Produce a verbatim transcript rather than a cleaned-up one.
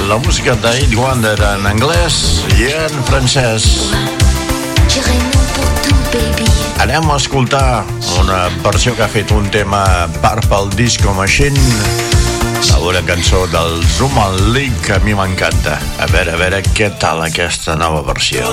la música d'Eight Wonder en anglès i en francès. Anem a escoltar una versió que ha fet un tema Purple Disco Machine, una cançó del Zuma League que a mi m'encanta. A veure, a veure què tal aquesta nova versió.